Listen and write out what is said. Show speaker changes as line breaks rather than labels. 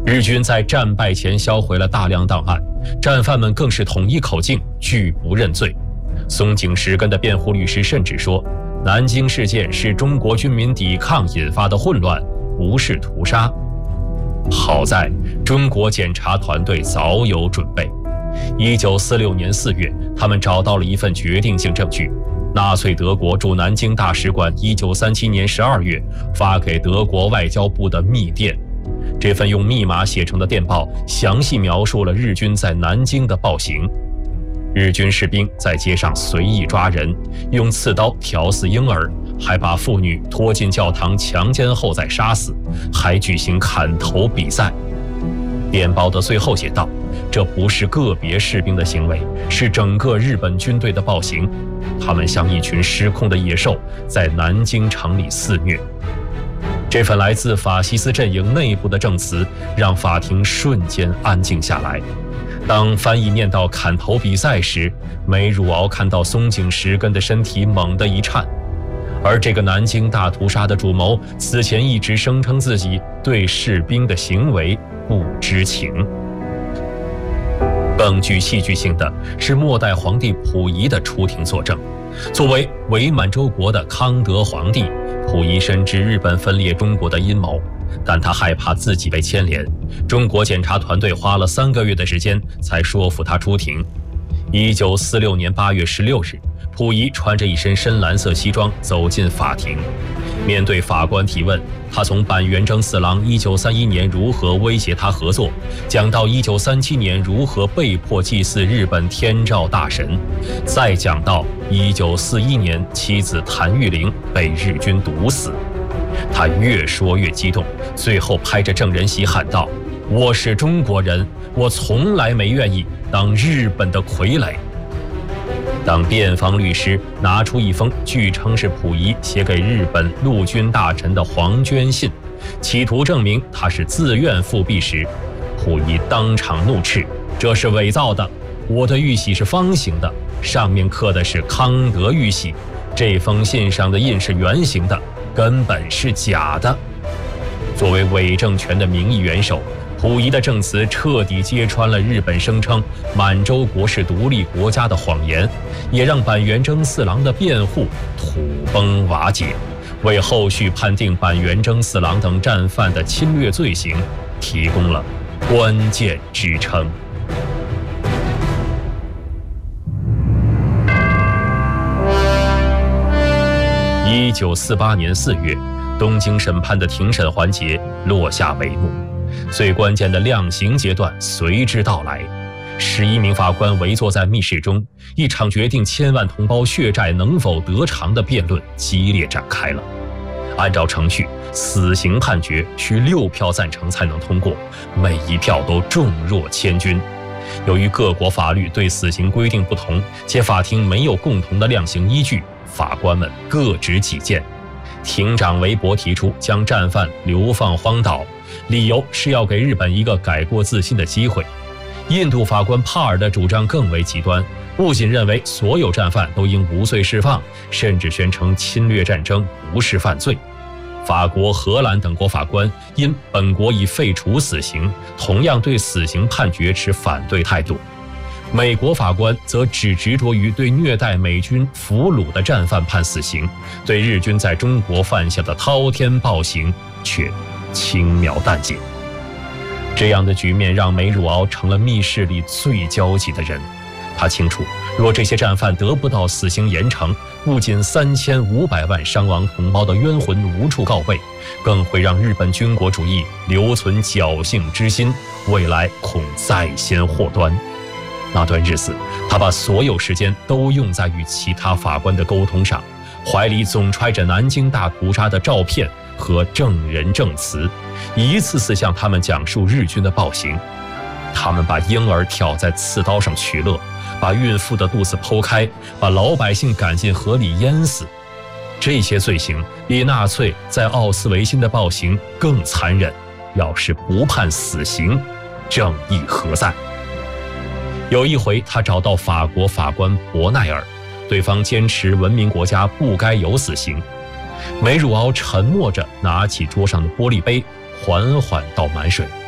日军在战败前销毁了大量档案，战犯们更是统一口径，拒不认罪。松井石根的辩护律师甚至说，南京事件是中国军民抵抗引发的混乱，不是屠杀。好在中国检察团队早有准备。1946年4月，他们找到了一份决定性证据。纳粹德国驻南京大使馆1937年12月发给德国外交部的密电，这份用密码写成的电报详细描述了日军在南京的暴行。日军士兵在街上随意抓人，用刺刀挑死婴儿，还把妇女拖进教堂强奸后再杀死，还举行砍头比赛。电报的最后写道，这不是个别士兵的行为，是整个日本军队的暴行，他们像一群失控的野兽，在南京城里肆虐。这份来自法西斯阵营内部的证词让法庭瞬间安静下来。当翻译念到砍头比赛时，梅汝敖看到松井石根的身体猛地一颤。而这个南京大屠杀的主谋此前一直声称自己对士兵的行为不知情。更具戏剧性的是末代皇帝溥仪的出庭作证。作为伪满洲国的康德皇帝，溥仪深知日本分裂中国的阴谋，但他害怕自己被牵连。中国检察团队花了3个月的时间才说服他出庭。1946年8月16日，溥仪穿着一身深蓝色西装走进法庭。面对法官提问，他从板垣征四郎1931年如何威胁他合作，讲到1937年如何被迫祭祀日本天照大神，再讲到1941年妻子谭玉玲被日军毒死。他越说越激动，最后拍着证人席喊道：“我是中国人，我从来没愿意当日本的傀儡。”当辩方律师拿出一封据称是溥仪写给日本陆军大臣的黄绢信，企图证明他是自愿复辟时，溥仪当场怒斥：“这是伪造的，我的玉玺是方形的，上面刻的是康德玉玺，这封信上的印是圆形的，根本是假的。”作为伪政权的名义元首，溥仪的证词彻底揭穿了日本声称满洲国是独立国家的谎言，也让板垣征四郎的辩护土崩瓦解，为后续判定板垣征四郎等战犯的侵略罪行提供了关键支撑。1948年4月，东京审判的庭审环节落下帷幕。最关键的量刑阶段随之到来，11名法官围坐在密室中，一场决定千万同胞血债能否得偿的辩论激烈展开了。按照程序，死刑判决需6票赞成才能通过，每一票都重若千钧。由于各国法律对死刑规定不同，且法庭没有共同的量刑依据，法官们各执己见。庭长韦伯提出将战犯流放荒岛，理由是要给日本一个改过自新的机会。印度法官帕尔的主张更为极端，不仅认为所有战犯都应无罪释放，甚至宣称侵略战争不是犯罪。法国、荷兰等国法官因本国已废除死刑，同样对死刑判决持反对态度。美国法官则只执着于对虐待美军俘虏的战犯判死刑，对日军在中国犯下的滔天暴行却轻描淡写。这样的局面让梅汝敖成了密室里最焦急的人。他清楚，若这些战犯得不到死刑严惩，不仅3500万伤亡同胞的冤魂无处告慰，更会让日本军国主义留存侥幸之心，未来恐再掀祸端。那段日子，他把所有时间都用在与其他法官的沟通上，怀里总揣着南京大屠杀的照片和证人证词，一次次向他们讲述日军的暴行。他们把婴儿挑在刺刀上取乐，把孕妇的肚子剖开，把老百姓赶进河里淹死。这些罪行比纳粹在奥斯维辛的暴行更残忍。要是不判死刑，正义何在？有一回，他找到法国法官伯奈尔，对方坚持文明国家不该有死刑。梅汝敖沉默着拿起桌上的玻璃杯，缓缓倒满水。